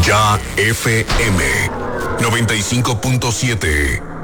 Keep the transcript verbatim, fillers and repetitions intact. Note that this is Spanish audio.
Ya F M noventa y cinco punto siete.